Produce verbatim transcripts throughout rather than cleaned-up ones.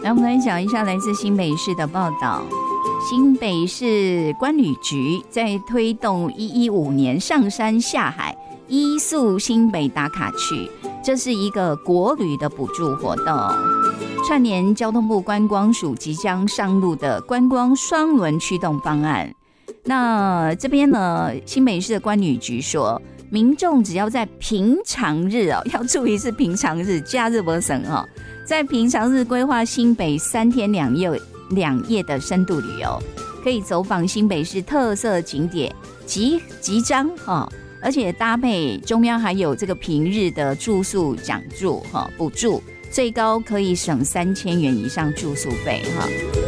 来，我们来讲一下来自新北市的报道。新北市观旅局在推动一一五年上山下海一宿新北打卡区，这是一个国旅的补助活动，串联交通部观光署即将上路的观光双轮驱动方案。那这边呢，新北市的观旅局说，民众只要在平常日哦，要注意是平常日，假日不省哦，在平常日规划新北三天两夜两夜的深度旅游，可以走访新北市特色景点及集章哈，而且搭配中央还有这个平日的住宿奖助哈补助，最高可以省三千元以上住宿费哈。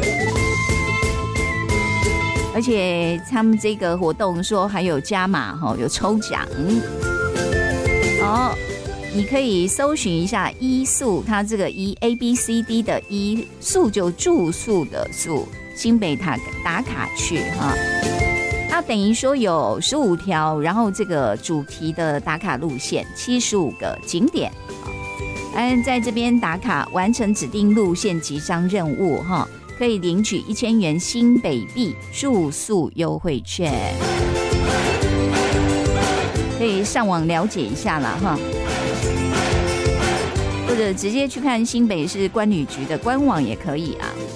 而且他们这个活动说还有加码哈，有抽奖哦。你可以搜寻一下一宿，它这个一 A B C D 的一宿就住宿的宿，新北打打卡去哈。它等于说有十五条，然后这个主题的打卡路线，七十五个景点，嗯，在这边打卡完成指定路线集章任务哈，可以领取一千元新北币住宿优惠券，可以上网了解一下啦哈。或者直接去看新北市观旅局的官网也可以啊。